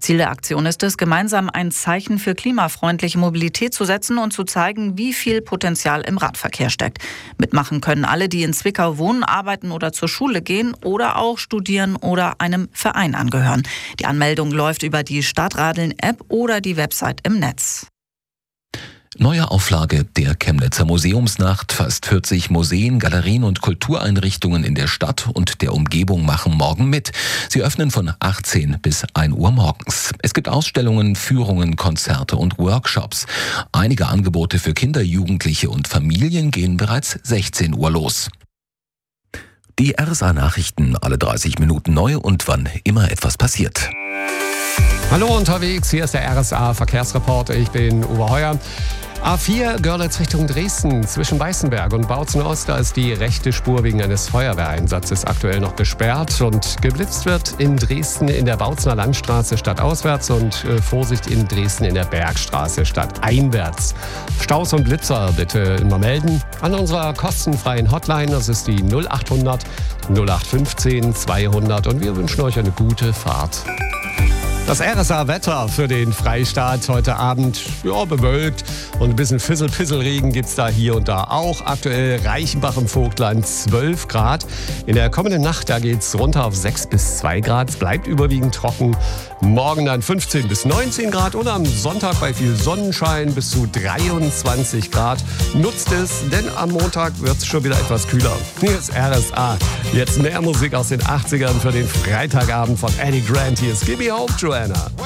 Ziel der Aktion ist es, gemeinsam ein Zeichen für klimafreundliche Mobilität zu setzen und zu zeigen, wie viel Potenzial im Radverkehr steckt. Mitmachen können alle, die in Zwickau wohnen, arbeiten oder zur Schule gehen oder auch studieren oder einem Verein angehören. Die Anmeldung läuft über die Stadtradeln-App oder die Website im Netz. Neue Auflage der Chemnitzer Museumsnacht. Fast 40 Museen, Galerien und Kultureinrichtungen in der Stadt und der Umgebung machen morgen mit. Sie öffnen von 18 bis 1 Uhr morgens. Es gibt Ausstellungen, Führungen, Konzerte und Workshops. Einige Angebote für Kinder, Jugendliche und Familien gehen bereits 16 Uhr los. Die RSA-Nachrichten, alle 30 Minuten neu und wann immer etwas passiert. Hallo unterwegs, hier ist der RSA-Verkehrsreporter, ich bin Uwe Heuer. A4 Görlitz Richtung Dresden, zwischen Weißenberg und Bautzen-Ost, da ist die rechte Spur wegen eines Feuerwehreinsatzes aktuell noch gesperrt und geblitzt wird in Dresden in der Bautzener Landstraße stadtauswärts und Vorsicht in Dresden in der Bergstraße stadteinwärts. Staus und Blitzer bitte immer melden an unserer kostenfreien Hotline, das ist die 0800 0815 200 und wir wünschen euch eine gute Fahrt. Das RSA-Wetter für den Freistaat heute Abend, ja, bewölkt und ein bisschen Fissel-Regen gibt's da hier und da auch. Aktuell Reichenbach im Vogtland 12 Grad. In der kommenden Nacht, da geht's runter auf 6 bis 2 Grad. Es bleibt überwiegend trocken. Morgen dann 15 bis 19 Grad und am Sonntag bei viel Sonnenschein bis zu 23 Grad. Nutzt es, denn am Montag wird's schon wieder etwas kühler. Hier ist RSA. Jetzt mehr Musik aus den 80ern für den Freitagabend von Eddie Grant. Hier ist Give Me Hope, Joanna.